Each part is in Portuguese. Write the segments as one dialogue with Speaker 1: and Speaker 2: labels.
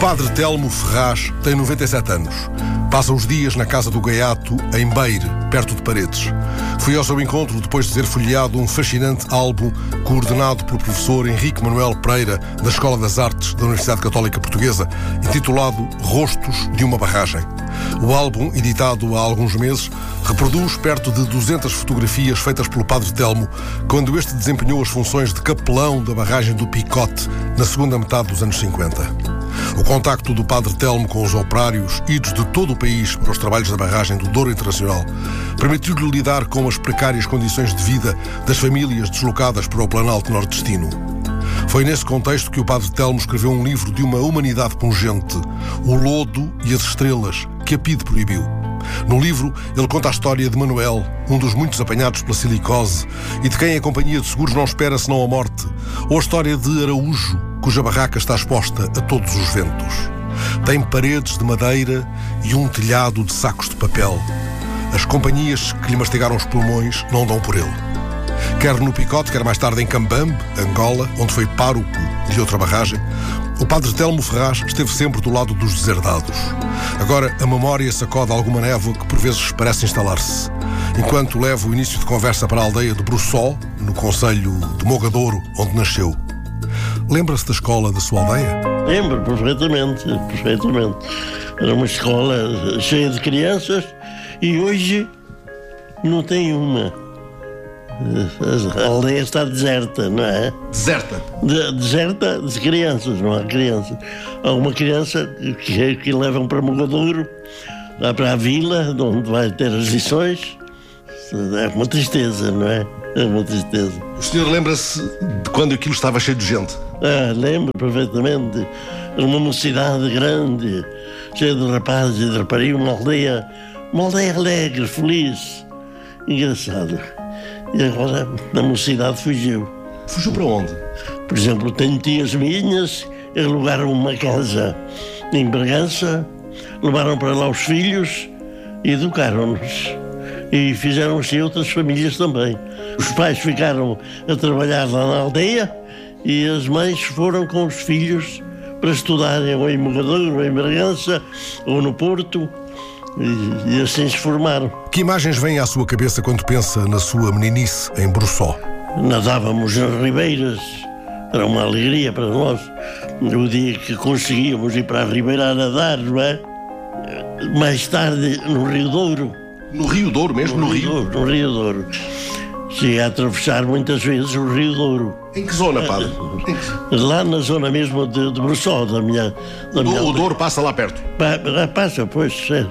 Speaker 1: padre Telmo Ferraz tem 97 anos. Passa os dias na casa do Gaiato, em Beire, perto de Paredes. Fui ao seu encontro depois de ter folheado um fascinante álbum coordenado pelo professor Henrique Manuel Pereira, da Escola das Artes da Universidade Católica Portuguesa, intitulado Rostos de uma Barragem. O álbum, editado há alguns meses, reproduz perto de 200 fotografias feitas pelo padre Telmo quando este desempenhou as funções de capelão da barragem do Picote na segunda metade dos anos 50. O contacto do padre Telmo com os operários idos de todo o país para os trabalhos da barragem do Douro Internacional permitiu-lhe lidar com as precárias condições de vida das famílias deslocadas para o Planalto Nordestino. Foi nesse contexto que o padre Telmo escreveu um livro de uma humanidade pungente, O Lodo e as Estrelas, que a PIDE proibiu. No livro, ele conta a história de Manuel, um dos muitos apanhados pela silicose e de quem a companhia de seguros não espera senão a morte, ou a história de Araújo, cuja barraca está exposta a todos os ventos. Tem paredes de madeira e um telhado de sacos de papel. As companhias que lhe mastigaram os pulmões não dão por ele. Quer no Picote, quer mais tarde em Cambambe, Angola, onde foi pároco de outra barragem, o padre Telmo Ferraz esteve sempre do lado dos deserdados. Agora a memória sacode alguma névoa que por vezes parece instalar-se. Enquanto leva o início de conversa para a aldeia de Bruçó, no concelho de Mogadouro, onde nasceu. Lembra-se da escola da sua aldeia?
Speaker 2: Lembro perfeitamente. Era uma escola cheia de crianças e hoje não tem uma. A aldeia está deserta, não é?
Speaker 1: Deserta?
Speaker 2: Deserta de crianças, não há crianças. Há uma criança que levam para Mogadouro, lá para a vila, onde vai ter as lições. É uma tristeza, não é? É uma tristeza.
Speaker 1: O senhor lembra-se de quando aquilo estava cheio de gente?
Speaker 2: Lembro perfeitamente. Era uma mocidade grande, cheia de rapazes e de raparigas, uma aldeia alegre, feliz, engraçado. E agora a mocidade fugiu.
Speaker 1: Fugiu para onde?
Speaker 2: Por exemplo, tenho tias minhas, alugaram uma casa em Bragança, levaram para lá os filhos e educaram-nos. E fizeram assim outras famílias também. Os pais ficaram a trabalhar lá na aldeia e as mães foram com os filhos para estudarem ou em Mogadouro, ou em Bragança, ou no Porto. E assim se formaram.
Speaker 1: Que imagens vêm à sua cabeça quando pensa na sua meninice em Bruçó?
Speaker 2: Nadávamos nas ribeiras, era uma alegria para nós. O dia que conseguíamos ir para a ribeira a nadar, não é? Mais tarde, no Rio Douro.
Speaker 1: No Rio Douro mesmo? No Rio?
Speaker 2: No Rio Douro. Cheguei a atravessar muitas vezes o Rio Douro.
Speaker 1: Em que zona, padre?
Speaker 2: Lá na zona mesmo de Bruçó, da minha
Speaker 1: o Douro passa lá perto?
Speaker 2: Passa, pois.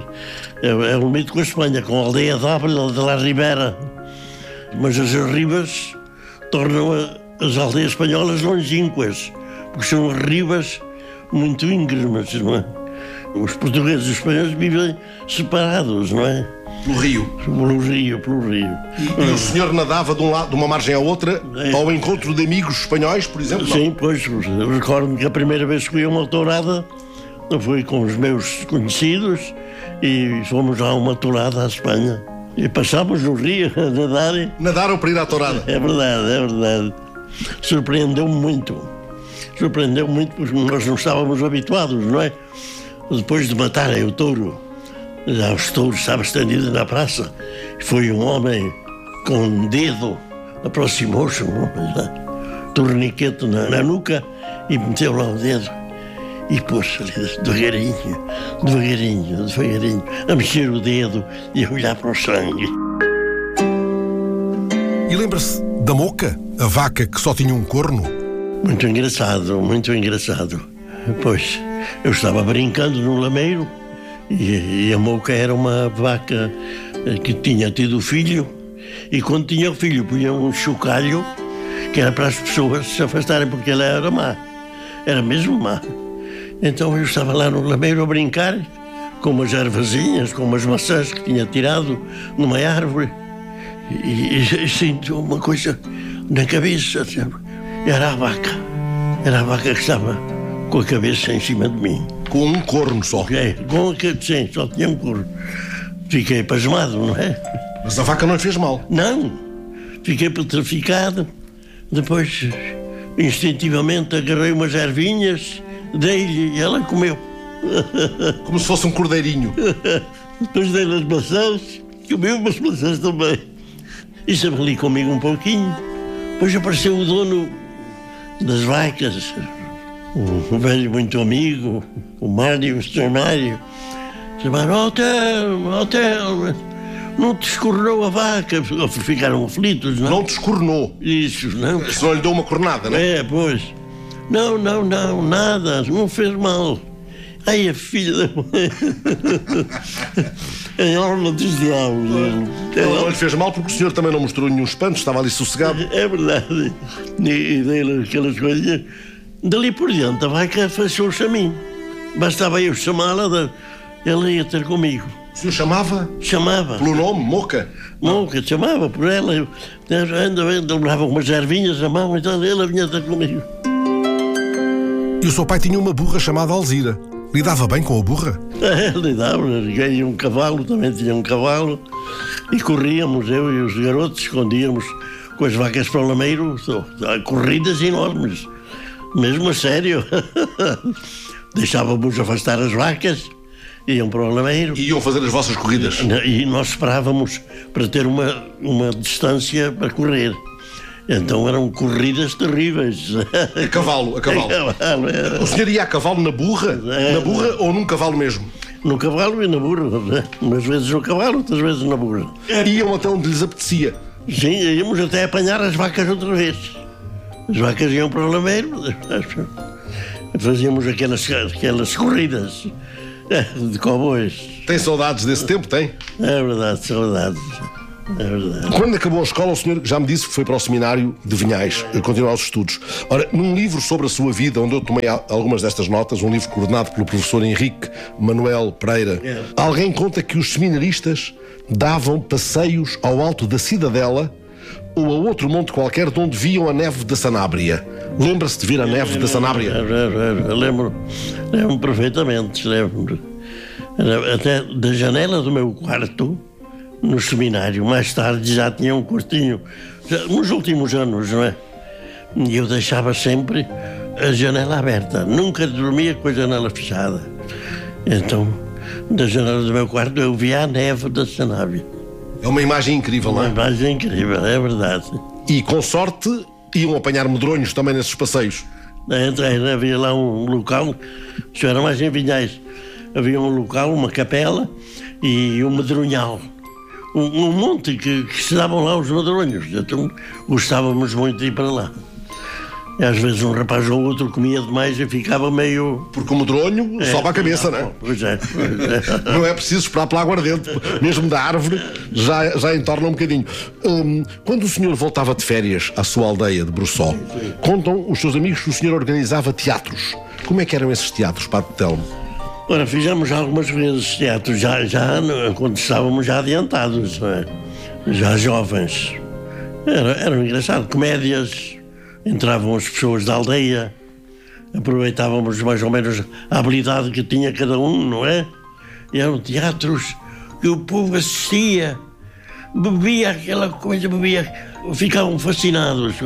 Speaker 2: É um limite com a Espanha, com a aldeia de Ávila de la Ribera. Mas as ribas tornam as aldeias espanholas longínquas, porque são ribas muito íngremes, não é? Os portugueses e os espanhóis vivem separados, não é?
Speaker 1: Pelo rio?
Speaker 2: Pelo rio.
Speaker 1: E o senhor nadava de um lado, de uma margem à outra, ao encontro de amigos espanhóis, por exemplo?
Speaker 2: Sim, não? Pois, recordo-me que a primeira vez que fui a uma tourada foi com os meus conhecidos e fomos a uma tourada à Espanha. E passámos no rio a nadar.
Speaker 1: Nadaram para ir à tourada?
Speaker 2: É verdade. Surpreendeu-me muito, porque nós não estávamos habituados, não é? Depois de matarem o touro, os touros estavam estendidos na praça, foi um homem com um dedo, aproximou-se, torniquete na nuca e meteu lá o dedo e pôs ali devagarinho, a mexer o dedo e a olhar para o sangue.
Speaker 1: E lembra-se da Moca, a vaca que só tinha um corno?
Speaker 2: Muito engraçado. Pois, eu estava brincando no lameiro e a Moca era uma vaca que tinha tido filho e quando tinha o filho punha um chocalho que era para as pessoas se afastarem porque ela era má. Era mesmo má. Então eu estava lá no lameiro a brincar com umas ervazinhas, com umas maçãs que tinha tirado numa árvore e sinto uma coisa na cabeça. Era a vaca que estava com a cabeça em cima de mim.
Speaker 1: Com um corno só?
Speaker 2: Sim, só tinha um corno. Fiquei pasmado, não é?
Speaker 1: Mas a vaca não lhe fez mal?
Speaker 2: Não. Fiquei petrificado. Depois, instintivamente, agarrei umas ervinhas dei-lhe e ela comeu.
Speaker 1: Como se fosse um cordeirinho.
Speaker 2: Depois dei-lhe as maçãs, comeu umas maçãs também. E esteve ali comigo um pouquinho. Depois apareceu o dono das vacas, um velho muito amigo, o Mário, o Sr. Mário. Chamaram: hotel, não te escornou a vaca. Ficaram aflitos, não?
Speaker 1: Não te escornou.
Speaker 2: Isso, não.
Speaker 1: Se não lhe deu uma cornada, não é?
Speaker 2: É, pois. Não, nada, não fez mal. Ai, a filha da mãe. É alma dos diabos.
Speaker 1: Não lhe fez mal porque o senhor também não mostrou nenhum espanto, estava ali sossegado.
Speaker 2: É verdade. E dei-lhe aquelas coisinhas. Dali por diante a vaca fechou-se a mim. Bastava eu chamá-la, ela ia ter comigo.
Speaker 1: O senhor chamava?
Speaker 2: Chamava.
Speaker 1: Pelo nome? Moca?
Speaker 2: Moca, chamava por ela. Eu levava umas ervinhas na mão, então ela vinha ter comigo.
Speaker 1: E o seu pai tinha uma burra chamada Alzira. Lidava bem com a burra?
Speaker 2: Lidava. Ganhei um cavalo, também tinha um cavalo. E corríamos, eu e os garotos, escondíamos com as vacas para o lameiro. Corridas enormes. Mesmo a sério. Deixávamos afastar as vacas, iam para o lameiro.
Speaker 1: E iam fazer as vossas corridas?
Speaker 2: E nós esperávamos para ter uma distância para correr. Então eram corridas terríveis.
Speaker 1: A cavalo.
Speaker 2: A cavalo, era.
Speaker 1: O senhor ia a cavalo na burra? Na burra ou num cavalo mesmo?
Speaker 2: No cavalo e na burra. Umas vezes no cavalo, outras vezes na burra.
Speaker 1: Iam até onde lhes apetecia?
Speaker 2: Sim, íamos até apanhar as vacas outra vez. As vacas iam para o lameiro. Fazíamos aquelas corridas de cowboys.
Speaker 1: Tem saudades desse tempo, tem?
Speaker 2: É verdade, saudades. É verdade.
Speaker 1: Quando acabou a escola, o senhor já me disse que foi para o seminário de Vinhais continuar os estudos. Ora, num livro sobre a sua vida, onde eu tomei algumas destas notas, um livro coordenado pelo professor Henrique Manuel Pereira, alguém conta que os seminaristas davam passeios ao alto da Cidadela ou a outro monte qualquer de onde viam a neve da Sanábria. Lembra-se de vir a neve da Sanábria?
Speaker 2: Lembro perfeitamente. Lembro. Até da janela do meu quarto, no seminário, mais tarde já tinha um quartinho, nos últimos anos, não é? E eu deixava sempre a janela aberta, nunca dormia com a janela fechada. Então, da janela do meu quarto eu via a neve da Sanábria.
Speaker 1: É uma imagem incrível, não é?
Speaker 2: Uma imagem incrível, é verdade.
Speaker 1: E com sorte iam apanhar medronhos também nesses passeios?
Speaker 2: Havia lá um local, isso era mais em Vinhais, havia um local, uma capela e um medronhal. Um monte que se davam lá os medronhos. Então gostávamos muito de ir para lá. E às vezes um rapaz ou outro comia demais e ficava meio...
Speaker 1: Porque o medronho sobe a cabeça, não é?
Speaker 2: Pois é.
Speaker 1: Não é preciso esperar pela aguardente. Mesmo da árvore já entorna um bocadinho. Quando o senhor voltava de férias à sua aldeia de Brussol, contam os seus amigos que o senhor organizava teatros. Como é que eram esses teatros, Padre Telmo?
Speaker 2: Ora, fizemos algumas vezes teatro, já quando estávamos já adiantados, não é? Já jovens. Era engraçado, comédias, entravam as pessoas da aldeia, aproveitávamos mais ou menos a habilidade que tinha cada um, não é? E eram teatros que o povo assistia, bebia aquela coisa, ficavam fascinados.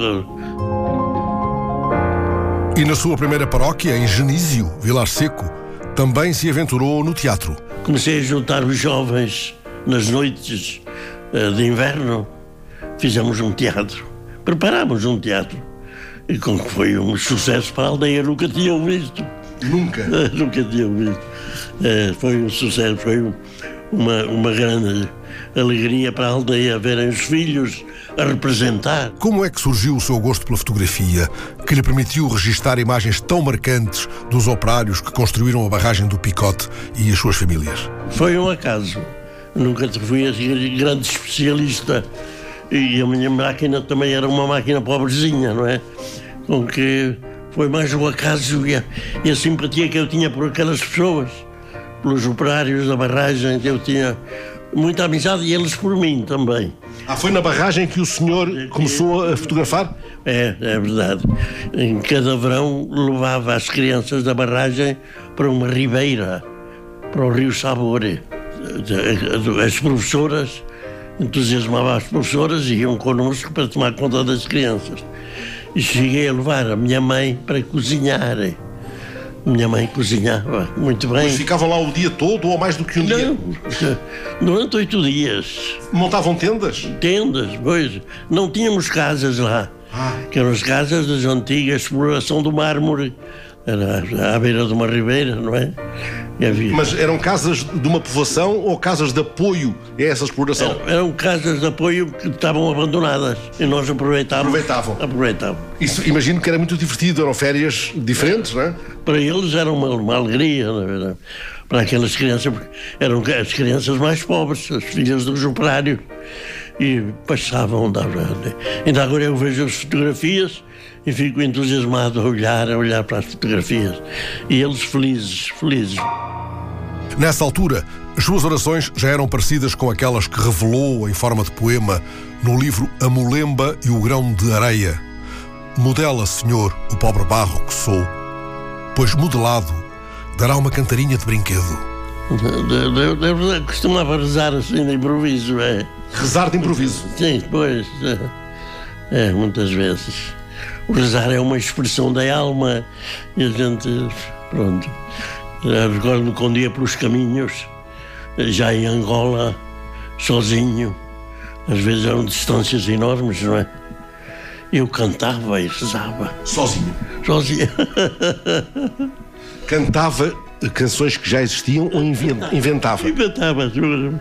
Speaker 1: E na sua primeira paróquia, em Genísio, Vilar Seco, também se aventurou no teatro.
Speaker 2: Comecei a juntar os jovens nas noites de inverno. Fizemos um teatro. Preparámos um teatro. E como foi um sucesso para a aldeia, nunca tinham visto.
Speaker 1: Nunca?
Speaker 2: Nunca tinham visto. Foi um sucesso, foi uma grande alegria para a aldeia verem os filhos a representar.
Speaker 1: Como é que surgiu o seu gosto pela fotografia, que lhe permitiu registar imagens tão marcantes dos operários que construíram a barragem do Picote e as suas famílias?
Speaker 2: Foi um acaso. Nunca fui assim grande especialista. E a minha máquina também era uma máquina pobrezinha, não é? Com que foi mais um acaso e a simpatia que eu tinha por aquelas pessoas, pelos operários da barragem, que eu tinha muita amizade, e eles por mim também.
Speaker 1: Foi na barragem que o senhor começou a fotografar?
Speaker 2: É verdade. Em cada verão levava as crianças da barragem para uma ribeira, para o rio Sabore. As professoras, entusiasmava as professoras e iam connosco para tomar conta das crianças. E cheguei a levar a minha mãe para cozinhar Minha mãe cozinhava muito bem.
Speaker 1: Mas ficavam lá o dia todo ou mais do que um dia?
Speaker 2: Durante 8 dias.
Speaker 1: Montavam tendas?
Speaker 2: Tendas, pois. Não tínhamos casas lá. Que eram as casas das antigas exploração do mármore. Era à beira de uma ribeira, não é?
Speaker 1: Mas eram casas de uma povoação ou casas de apoio a essa exploração?
Speaker 2: Eram casas de apoio que estavam abandonadas e nós aproveitavam.
Speaker 1: Isso, imagino que era muito divertido, eram férias diferentes, não é?
Speaker 2: Para eles era uma alegria, na verdade. Para aquelas crianças, porque eram as crianças mais pobres, as filhas dos operários. E passavam, ainda agora eu vejo as fotografias e fico entusiasmado a olhar para as fotografias. E eles felizes.
Speaker 1: Nessa altura, as suas orações já eram parecidas com aquelas que revelou em forma de poema no livro A Molemba e o Grão de Areia. Modela, Senhor, o pobre barro que sou, pois modelado dará uma cantarinha de brinquedo.
Speaker 2: Eu costumava rezar assim de improviso, é?
Speaker 1: Rezar de improviso?
Speaker 2: Sim, pois. Muitas vezes. O rezar é uma expressão da alma e a gente, pronto. Recordo-me que um dia pelos caminhos, já em Angola, sozinho, às vezes eram distâncias enormes, não é? Eu cantava e rezava.
Speaker 1: Sozinho?
Speaker 2: Sozinho.
Speaker 1: Cantava canções que já existiam ou inventava?
Speaker 2: Inventava.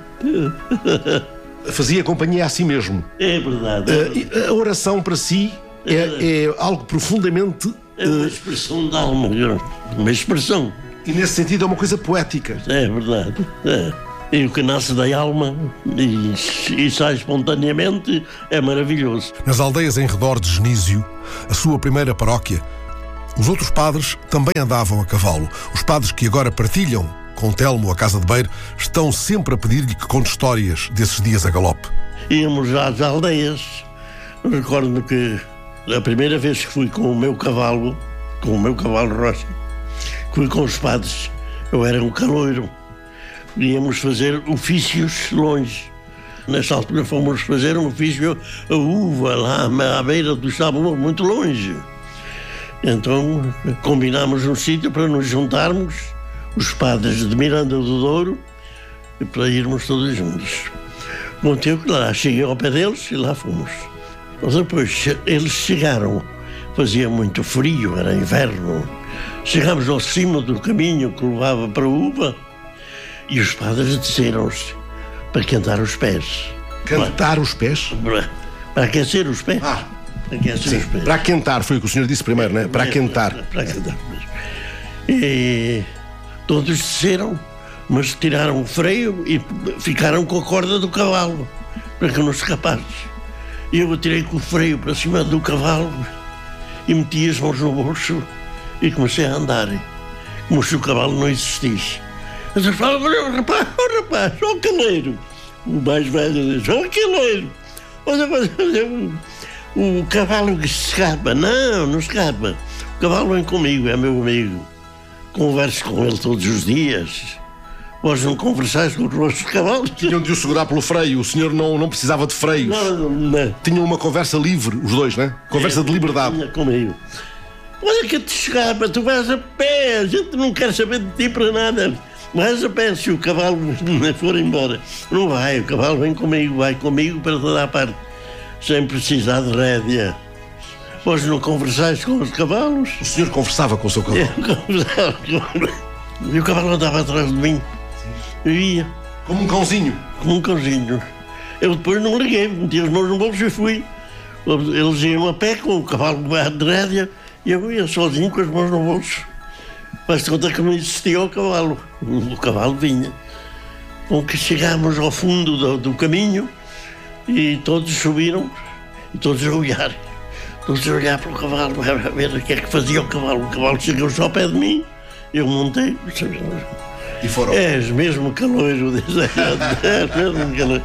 Speaker 1: Fazia companhia a si mesmo.
Speaker 2: É verdade.
Speaker 1: A oração para si é algo profundamente...
Speaker 2: É uma expressão da alma, uma expressão.
Speaker 1: E nesse sentido é uma coisa poética.
Speaker 2: É verdade. E o que nasce da alma e sai espontaneamente é maravilhoso.
Speaker 1: Nas aldeias em redor de Genísio, a sua primeira paróquia, os outros padres também andavam a cavalo. Os padres que agora partilham com Telmo a casa de Beiro estão sempre a pedir-lhe que conte histórias desses dias a galope.
Speaker 2: Íamos às aldeias. Recordo-me que a primeira vez que fui com o meu cavalo rocha, fui com os padres. Eu era um caloiro. Íamos fazer ofícios longe. Nessa altura fomos fazer um ofício a uva, lá à beira do Sabugo, muito longe. Então combinámos um sítio para nos juntarmos, os padres de Miranda do Douro, e para irmos todos juntos. Montei lá, cheguei ao pé deles e lá fomos. Mas depois eles chegaram, fazia muito frio, era inverno. Chegámos ao cimo do caminho que levava para a uva e os padres desceram-se para cantar os pés.
Speaker 1: Cantar os pés?
Speaker 2: Para aquecer os pés.
Speaker 1: Sim, para aquentar, foi o que o senhor disse primeiro, não é? Para aquentar.
Speaker 2: Para aquentar. E todos desceram, mas tiraram o freio e ficaram com a corda do cavalo, para que não escapasse. E eu atirei com o freio para cima do cavalo e meti as mãos no bolso e comecei a andar, como se o cavalo não existisse. Eles falavam, rapaz, ó caleiro. O mais velho diz, ó caleiro. O cavalo que se escapa. Não escapa. O cavalo vem comigo, é meu amigo. Converso com ele todos os dias. Vós não conversais com os vossos cavalos?
Speaker 1: Tinham de o segurar pelo freio. O senhor não precisava de freios.
Speaker 2: Não.
Speaker 1: Tinham uma conversa livre, os dois, não é? Conversa de liberdade.
Speaker 2: Tinha comigo. Olha que te escapa, tu vais a pé. A gente não quer saber de ti para nada. Vais a pé, se o cavalo for embora. Não vai, o cavalo vem comigo, vai comigo para toda a parte. Sem precisar de rédea. Vós não conversais com os cavalos?
Speaker 1: O senhor conversava com o seu cavalo?
Speaker 2: Eu conversava com ele. E o cavalo andava atrás de mim. Eu ia.
Speaker 1: Como um cãozinho?
Speaker 2: Como um cãozinho. Eu depois não liguei, meti as mãos no bolso e fui. Eles iam a pé com o cavalo de rédea e eu ia sozinho com as mãos no bolso. Faz-te conta que não existia o cavalo. O cavalo vinha. Com que chegámos ao fundo do caminho e todos subiram e todos a olhar. Todos a olhar para o cavalo, a ver o que é que fazia o cavalo. O cavalo chegou-se ao pé de mim, eu montei.
Speaker 1: E foram?
Speaker 2: És mesmo caloiro. És mesmo caloiro.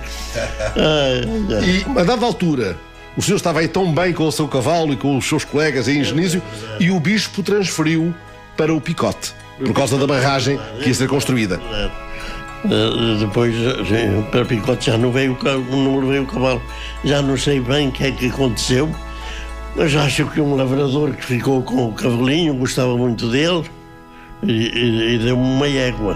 Speaker 1: E a dada altura, o senhor estava aí tão bem com o seu cavalo e com os seus colegas em Genísio e o bispo transferiu para o Picote, por causa da barragem que ia ser construída.
Speaker 2: Depois, para Picote já não veio o cavalo. Já não sei bem o que é que aconteceu, mas acho que um lavrador que ficou com o cavalinho gostava muito dele e deu-me uma égua.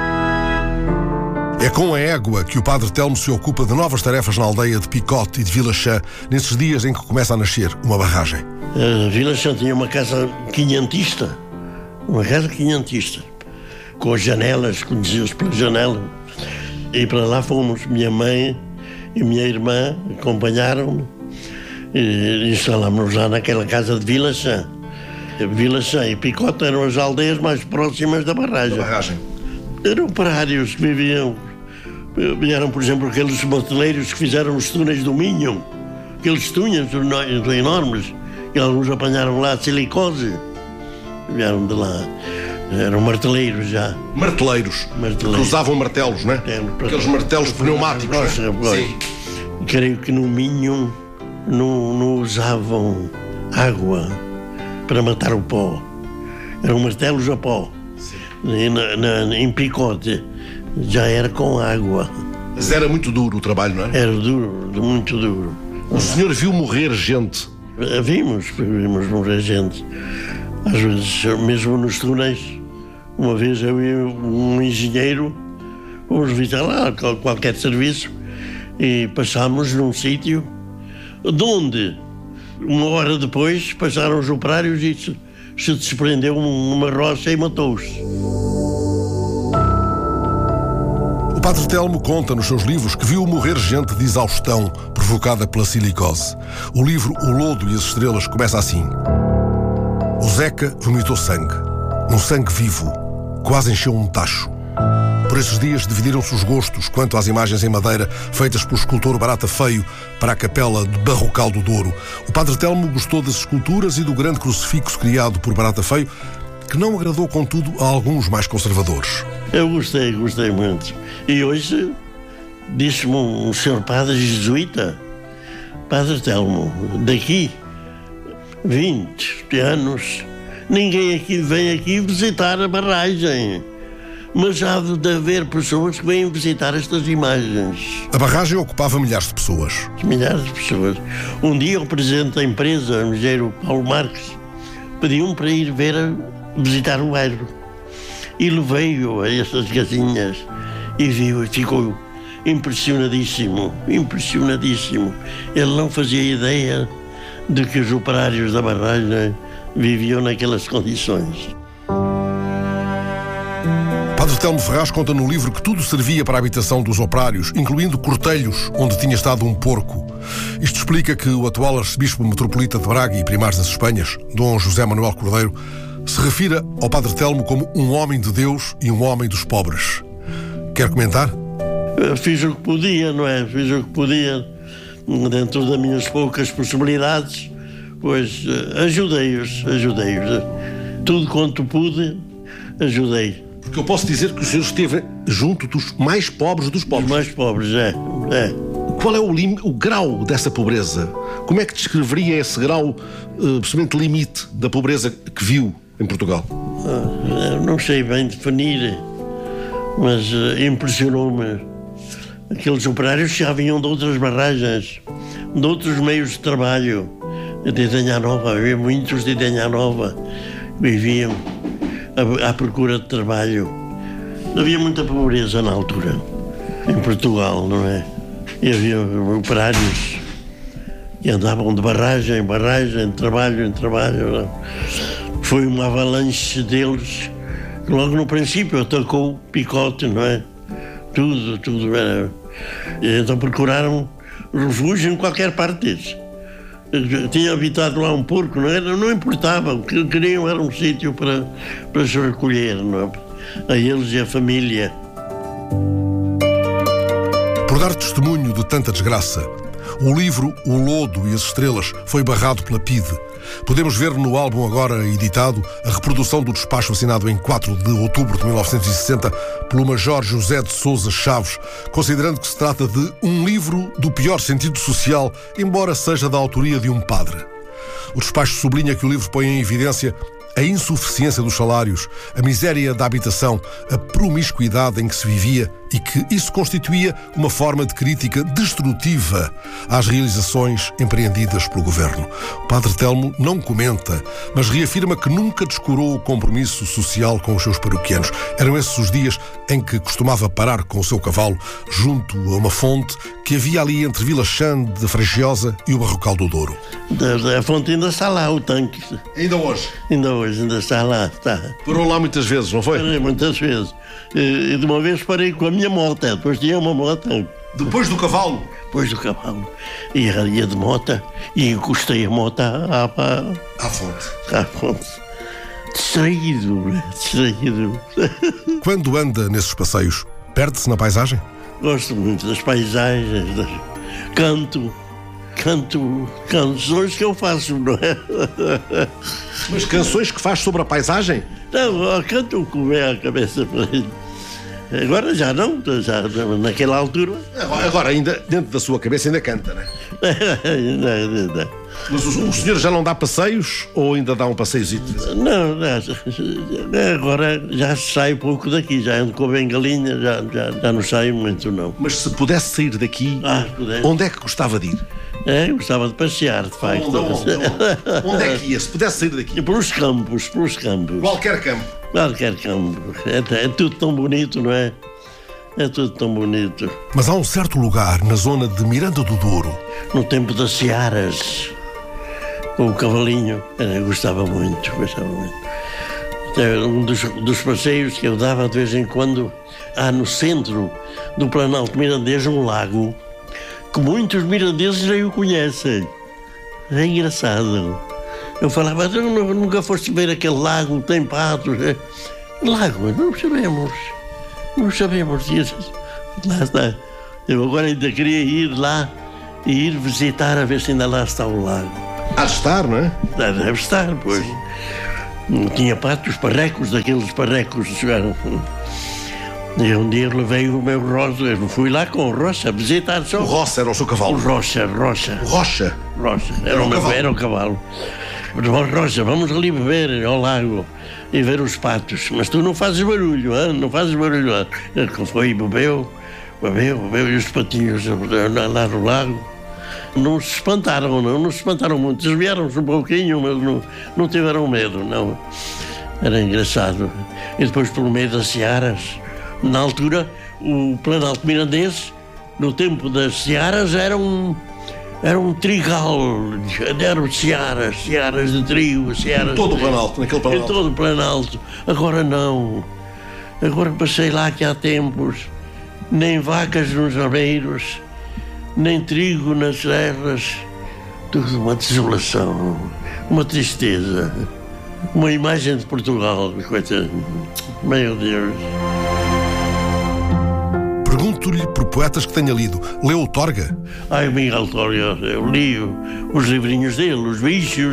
Speaker 1: É com a égua que o Padre Telmo se ocupa de novas tarefas na aldeia de Picote e de Vilachã, nesses dias em que começa a nascer uma barragem.
Speaker 2: Vilachã tinha uma casa quinhentista, com janelas, conhecidas pela janela, e para lá fomos. Minha mãe e minha irmã acompanharam-me e instalámos-nos lá naquela casa de Vilachã. Vilachã e Picote eram as aldeias mais próximas da barragem. Eram operários que vieram, por exemplo, aqueles moteleiros que fizeram os túneis do Minho, aqueles túneis enormes, e alguns apanharam lá a silicose, vieram de lá. Eram marteleiros já.
Speaker 1: Marteleiros. Que usavam martelos, não é? Aqueles martelos pneumáticos.
Speaker 2: Sim. Creio que no Minho não usavam água para matar o pó. Eram martelos a pó. Em Picote já era com água.
Speaker 1: Mas era muito duro o trabalho, não é?
Speaker 2: Era duro, muito duro.
Speaker 1: O senhor viu morrer gente?
Speaker 2: Vimos morrer gente. Às vezes, mesmo nos túneis, uma vez eu e um engenheiro fomos visitar lá qualquer serviço e passámos num sítio de onde, uma hora depois, passaram os operários e se desprendeu uma rocha e matou-se.
Speaker 1: O Padre Telmo conta nos seus livros que viu morrer gente de exaustão provocada pela silicose. O livro O Lodo e as Estrelas começa assim. O Zeca vomitou sangue. Um sangue vivo. Quase encheu um tacho. Por esses dias dividiram-se os gostos quanto às imagens em madeira feitas pelo escultor Barata Feio para a capela de Barrocal do Douro. O Padre Telmo gostou das esculturas e do grande crucifixo criado por Barata Feio, que não agradou, contudo, a alguns mais conservadores.
Speaker 2: Eu gostei muito. E hoje disse-me um senhor padre jesuíta, Padre Telmo, daqui 20 anos ninguém vem aqui visitar a barragem, mas há de haver pessoas que vêm visitar estas imagens.
Speaker 1: A barragem ocupava milhares de pessoas.
Speaker 2: Milhares de pessoas. Um dia o presidente da empresa, o engenheiro Paulo Marques, pediu-me para ir visitar o bairro. E levei-o a essas casinhas e viu e ficou impressionadíssimo. Ele não fazia ideia de que os operários da barragem viviam naquelas condições.
Speaker 1: Padre Telmo Ferraz conta no livro que tudo servia para a habitação dos operários, incluindo cortelhos onde tinha estado um porco. Isto explica que o atual arcebispo metropolita de Braga e Primares das Espanhas, Dom José Manuel Cordeiro, se refira ao Padre Telmo como um homem de Deus e um homem dos pobres. Quer comentar?
Speaker 2: Fiz o que podia, não é? Fiz o que podia, dentro das minhas poucas possibilidades, pois ajudei-os. Tudo quanto pude, ajudei.
Speaker 1: Porque eu posso dizer que o senhor esteve junto dos mais pobres dos pobres.
Speaker 2: Os mais pobres, é.
Speaker 1: Qual é o grau dessa pobreza? Como é que descreveria esse grau, absolutamente limite, da pobreza que viu em Portugal?
Speaker 2: Não sei bem definir, mas impressionou-me. Aqueles operários já vinham de outras barragens, de outros meios de trabalho. De Idenha Nova, havia muitos de Idenha Nova que viviam à procura de trabalho. Havia muita pobreza na altura, em Portugal, não é? E havia operários que andavam de barragem em barragem, de trabalho em trabalho. Não? Foi uma avalanche deles que logo no princípio atacou Picote, não é? Tudo era. E então procuraram refúgio em qualquer parte deles. Tinha habitado lá um porco, não importava, o que queriam era um sítio para se recolher, não é? A eles e a família.
Speaker 1: Por dar testemunho de tanta desgraça, o livro O Lodo e as Estrelas foi barrado pela PIDE. Podemos ver no álbum agora editado a reprodução do despacho assinado em 4 de outubro de 1960 pelo Major José de Sousa Chaves, considerando que se trata de um livro do pior sentido social, embora seja da autoria de um padre. O despacho sublinha que o livro põe em evidência a insuficiência dos salários, a miséria da habitação, a promiscuidade em que se vivia e que isso constituía uma forma de crítica destrutiva às realizações empreendidas pelo governo. O padre Telmo não comenta, mas reafirma que nunca descurou o compromisso social com os seus paroquianos. Eram esses os dias em que costumava parar com o seu cavalo junto a uma fonte que havia ali entre Vila Xande de Freixosa e o Barrocal do Douro.
Speaker 2: A fonte ainda está lá, o tanque.
Speaker 1: Ainda hoje?
Speaker 2: Ainda está lá, está.
Speaker 1: Parou lá muitas vezes, não foi?
Speaker 2: Parei muitas vezes. E de uma vez parei com a minha moto, depois tinha uma moto.
Speaker 1: Depois do cavalo?
Speaker 2: Depois do cavalo. Ia de moto e encostei a moto
Speaker 1: à fonte.
Speaker 2: À fonte. Distraído.
Speaker 1: Quando anda nesses passeios, perde-se na paisagem?
Speaker 2: Gosto muito das paisagens, canto canções que eu faço, não é?
Speaker 1: Mas canções que faz sobre a paisagem?
Speaker 2: Não, canto com a cabeça para ele. Agora já não, já naquela altura.
Speaker 1: Agora ainda, dentro da sua cabeça, ainda canta, não é?
Speaker 2: Não.
Speaker 1: Mas o senhor já não dá passeios ou ainda dá um passeiozito?
Speaker 2: Não, agora já saio pouco daqui, já ando com a bengalinha, já não saio muito, não.
Speaker 1: Mas se pudesse sair daqui, onde é que gostava de ir?
Speaker 2: Eu gostava de passear, de facto.
Speaker 1: Onde é que ia, se pudesse sair daqui?
Speaker 2: Pelos campos.
Speaker 1: Qualquer campo?
Speaker 2: Qualquer campo. É tudo tão bonito, não é? É tudo tão bonito.
Speaker 1: Mas há um certo lugar na zona de Miranda do Douro.
Speaker 2: No tempo das searas, com o cavalinho, eu gostava muito. Um dos passeios que eu dava de vez em quando, há no centro do Planalto Mirandês um lago que muitos mirandeses nem o conhecem. É engraçado. Eu falava, nunca foste ver aquele lago que tem patos. Lago, não sabemos disso. Lá está. Eu agora ainda queria ir lá e ir visitar a ver se ainda lá está o lago.
Speaker 1: Há de estar, não é?
Speaker 2: Deve estar, pois. Tinha patos, parrecos, daqueles parrecos que jogaram. E um dia levei o meu Roça, eu fui lá com o Roça a visitar só.
Speaker 1: O Roça era o seu cavalo?
Speaker 2: O Roça.
Speaker 1: O Rocha?
Speaker 2: Roça, era o cavalo. Roça, vamos ali beber ao lago e ver os patos. Mas tu não fazes barulho, hein? Não fazes barulho. Ele foi e bebeu, e os patinhos lá no lago. Não se espantaram, não se espantaram muito. Desviaram-se um pouquinho, mas não tiveram medo, não. Era engraçado. E depois, pelo meio das searas, na altura, o Planalto Mirandês, no tempo das searas, era um trigal, eram searas de trigo, searas...
Speaker 1: Em todo o Planalto, naquele Planalto.
Speaker 2: Em todo o Planalto. Agora não. Agora passei lá que há tempos, nem vacas nos rameiros, nem trigo nas serras, tudo uma desolação, uma tristeza, uma imagem de Portugal, coisa... Meu Deus...
Speaker 1: Pergunto-lhe por poetas que tenha lido. Leu o Torga?
Speaker 2: O Miguel Torga, eu li os livrinhos dele, os bichos.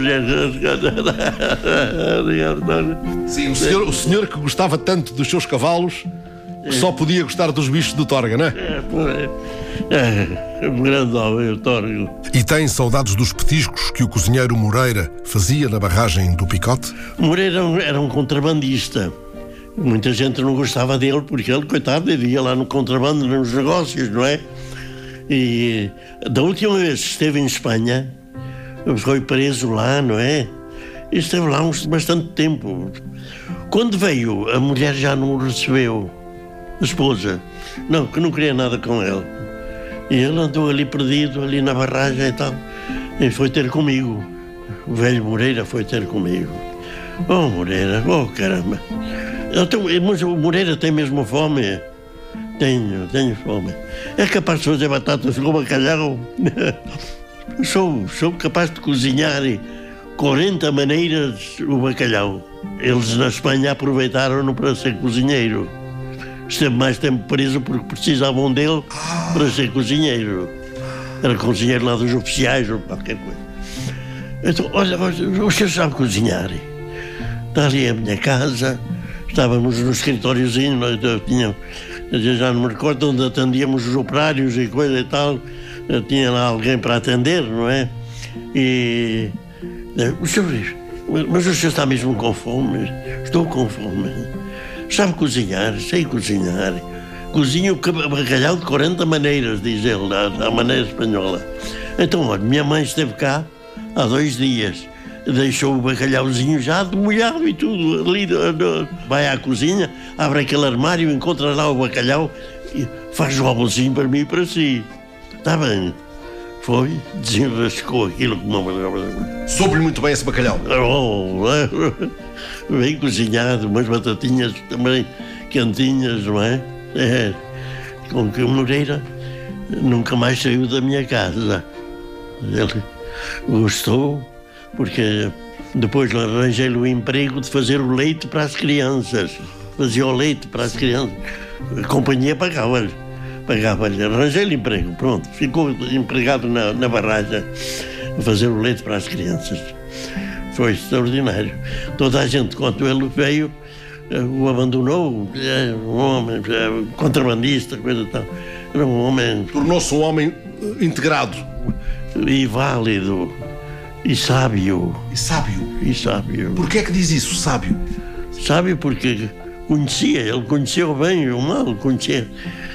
Speaker 1: Sim, o senhor que gostava tanto dos seus cavalos, só podia gostar dos bichos do Torga, não é?
Speaker 2: É um grande homem, o Torga.
Speaker 1: E tem saudades dos petiscos que o cozinheiro Moreira fazia na barragem do Picote?
Speaker 2: Moreira era um contrabandista. Muita gente não gostava dele porque ele, coitado, ele ia lá no contrabando, nos negócios, não é? E da última vez que esteve em Espanha, foi preso lá, não é? E esteve lá bastante tempo. Quando veio, a mulher já não o recebeu, a esposa. Não, que não queria nada com ele. E ele andou ali perdido, ali na barragem e tal. E foi ter comigo. O velho Moreira foi ter comigo. Oh, Moreira, oh, caramba. Mas o Moreira tem mesmo fome? Tenho fome. É capaz de fazer batatas com bacalhau? Sou capaz de cozinhar 40 maneiras o bacalhau. Eles na Espanha aproveitaram-no para ser cozinheiro. Esteve mais tempo preso porque precisavam dele para ser cozinheiro. Era cozinheiro lá dos oficiais ou qualquer coisa. Então, olha, o senhor sabe cozinhar? Está ali a minha casa. Estávamos no escritóriozinho, já não me recordo onde atendíamos os operários e coisa e tal. Tinha lá alguém para atender, não é? E mas o senhor está mesmo com fome? Estou com fome. Sabe cozinhar? Sei cozinhar. cozinho bacalhau de 40 maneiras, diz ele, à maneira espanhola. Então, olha, minha mãe esteve cá há 2 dias, deixou o bacalhauzinho já demolhado e tudo, ali, vai à cozinha, abre aquele armário, encontra lá o bacalhau e faz o almocinho para mim e para si. Está bem. Foi, desenrascou aquilo como uma...
Speaker 1: Soube-lhe muito bem esse bacalhau.
Speaker 2: Bem cozinhado, umas batatinhas também quentinhas, não é? Com que o Moreira nunca mais saiu da minha casa. Ele gostou, porque depois arranjei-lhe o emprego de fazer o leite para as crianças. Fazia o leite para as crianças. A companhia pagava-lhe. Arranjei-lhe emprego, pronto. Ficou empregado na barragem a fazer o leite para as crianças. Foi extraordinário. Toda a gente, quando ele veio, o abandonou. Um homem contrabandista, coisa tal. Era um homem...
Speaker 1: Tornou-se um homem integrado.
Speaker 2: E válido. E sábio.
Speaker 1: E sábio?
Speaker 2: E sábio.
Speaker 1: Porquê é que diz isso, sábio?
Speaker 2: Sábio porque ele conhecia o bem e o mal, conhecia...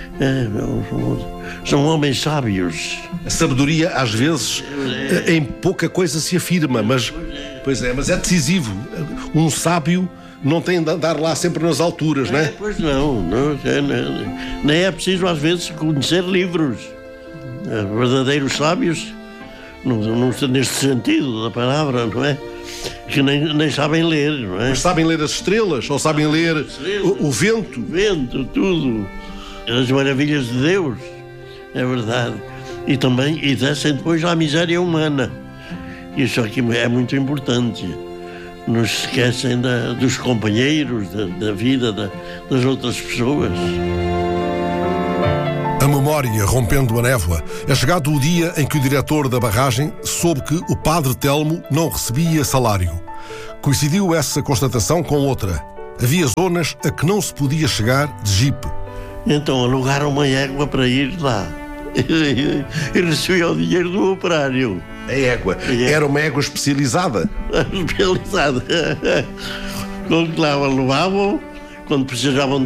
Speaker 2: são homens sábios.
Speaker 1: A sabedoria, às vezes, em pouca coisa se afirma, mas é decisivo. Um sábio não tem de andar lá sempre nas alturas, não é?
Speaker 2: Pois não. Nem é preciso, às vezes, conhecer livros. Verdadeiros sábios, neste sentido da palavra, não é? Que nem sabem ler, não é?
Speaker 1: Mas sabem ler as estrelas, ou sabem ler o vento.
Speaker 2: O vento, tudo. As maravilhas de Deus, é verdade. E descem depois à miséria humana. Isso aqui é muito importante. Não se esquecem dos companheiros, da vida das outras pessoas.
Speaker 1: A memória rompendo a névoa. É chegado o dia em que o diretor da barragem soube que o padre Telmo não recebia salário. Coincidiu essa constatação com outra. Havia zonas a que não se podia chegar de jipe.
Speaker 2: Então alugaram uma égua para ir lá. E recebi o dinheiro do operário.
Speaker 1: A égua? Era uma égua especializada?
Speaker 2: Especializada. Quando lá levavam, quando precisavam